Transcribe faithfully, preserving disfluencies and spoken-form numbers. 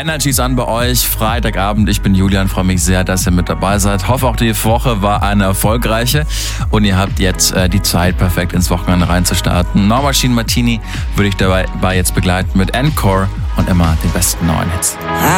Energy ist an bei euch. Freitagabend. Ich bin Julian. Freue mich sehr, dass ihr mit dabei seid. Hoffe auch die Woche war eine erfolgreiche. Und ihr habt jetzt äh, die Zeit, perfekt ins Wochenende reinzustarten. Norma Jean Martini würde ich dabei jetzt begleiten mit Encore und immer den besten neuen Hits.